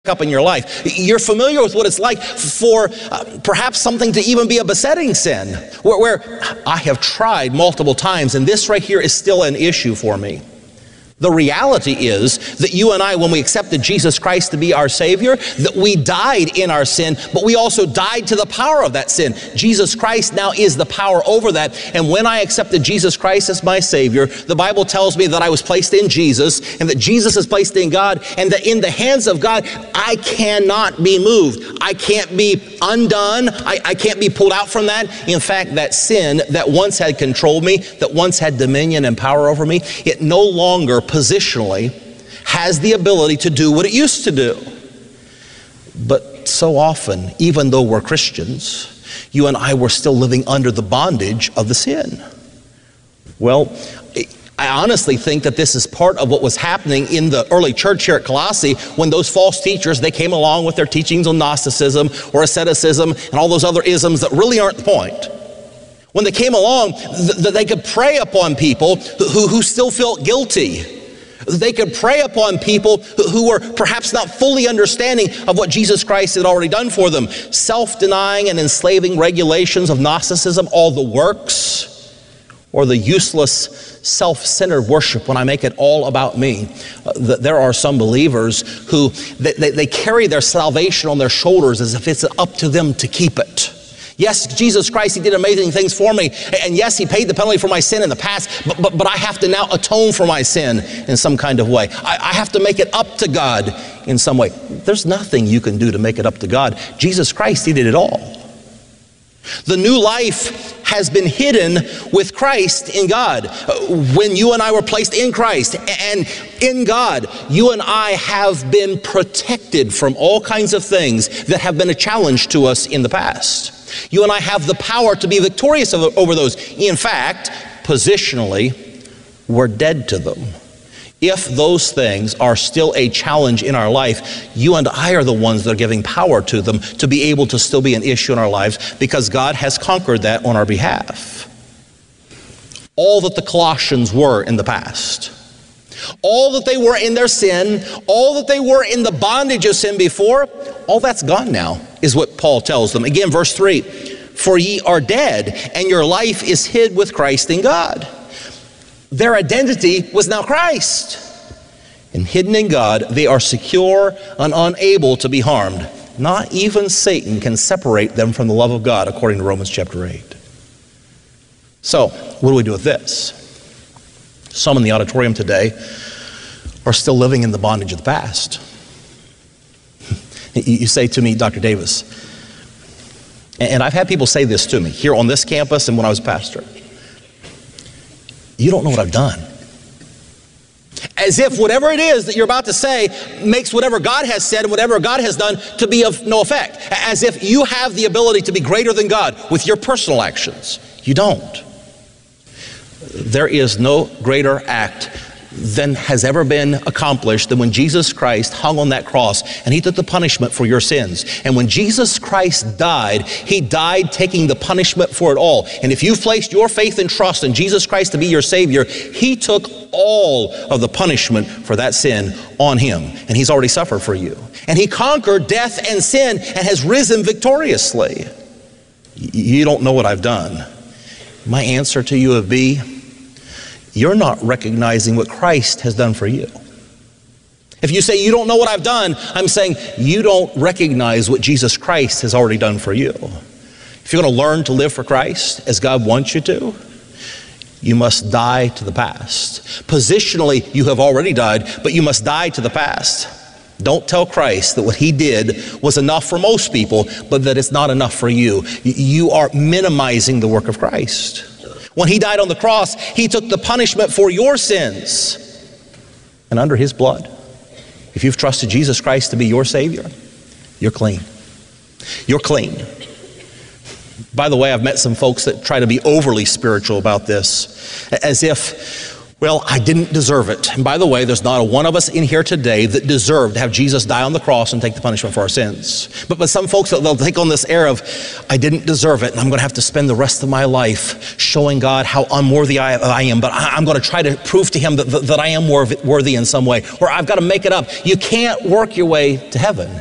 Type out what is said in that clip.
up in your life. You're familiar with what it's like for perhaps something to even be a besetting sin, where I have tried multiple times, and this right here is still an issue for me. The reality is that you and I, when we accepted Jesus Christ to be our Savior, that we died in our sin, but we also died to the power of that sin. Jesus Christ now is the power over that. And when I accepted Jesus Christ as my Savior, the Bible tells me that I was placed in Jesus, and that Jesus is placed in God, and that in the hands of God, I cannot be moved. I can't be undone. I can't be pulled out from that. In fact, that sin that once had controlled me, that once had dominion and power over me, it no longer positionally has the ability to do what it used to do. But so often, even though we're Christians, you and I were still living under the bondage of the sin. Well, I honestly think that this is part of what was happening in the early church here at Colossae when those false teachers, they came along with their teachings on Gnosticism or asceticism and all those other isms that really aren't the point. When they came along, they could prey upon people who still felt guilty. They could prey upon people who were perhaps not fully understanding of what Jesus Christ had already done for them. Self-denying and enslaving regulations of Gnosticism, all the works, or the useless self-centered worship when I make it all about me. There are some believers who they carry their salvation on their shoulders as if it's up to them to keep it. Yes, Jesus Christ, He did amazing things for me. And yes, He paid the penalty for my sin in the past, but I have to now atone for my sin in some kind of way. I have to make it up to God in some way. There's nothing you can do to make it up to God. Jesus Christ, He did it all. The new life has been hidden with Christ in God. When you and I were placed in Christ and in God, you and I have been protected from all kinds of things that have been a challenge to us in the past. You and I have the power to be victorious over those. In fact, positionally, we're dead to them. If those things are still a challenge in our life, you and I are the ones that are giving power to them to be able to still be an issue in our lives because God has conquered that on our behalf. All that the Colossians were in the past, all that they were in their sin, all that they were in the bondage of sin before, all that's gone now, is what Paul tells them. Again, verse 3, for ye are dead, and your life is hid with Christ in God. Their identity was now Christ. And hidden in God, they are secure and unable to be harmed. Not even Satan can separate them from the love of God, according to Romans chapter 8. So, what do we do with this? Some in the auditorium today are still living in the bondage of the past. You say to me, Dr. Davis, and I've had people say this to me here on this campus and when I was pastor, you don't know what I've done. As if whatever it is that you're about to say makes whatever God has said and whatever God has done to be of no effect. As if you have the ability to be greater than God with your personal actions. You don't. There is no greater act than has ever been accomplished than when Jesus Christ hung on that cross and He took the punishment for your sins. And when Jesus Christ died, He died taking the punishment for it all. And if you've placed your faith and trust in Jesus Christ to be your Savior, He took all of the punishment for that sin on Him. And He's already suffered for you. And He conquered death and sin and has risen victoriously. You don't know what I've done. My answer to you would be, you're not recognizing what Christ has done for you. If you say you don't know what I've done, I'm saying you don't recognize what Jesus Christ has already done for you. If you're going to learn to live for Christ as God wants you to, you must die to the past. Positionally, you have already died, but you must die to the past. Don't tell Christ that what He did was enough for most people, but that it's not enough for you. You are minimizing the work of Christ. When He died on the cross, He took the punishment for your sins. And under His blood, if you've trusted Jesus Christ to be your Savior, you're clean. You're clean. By the way, I've met some folks that try to be overly spiritual about this, as if Well, I didn't deserve it. And by the way, there's not a one of us in here today that deserved to have Jesus die on the cross and take the punishment for our sins. But some folks, they'll take on this air of, I didn't deserve it, and I'm going to have to spend the rest of my life showing God how unworthy I am, but I'm going to try to prove to him that I am worthy in some way, or I've got to make it up. You can't work your way to heaven.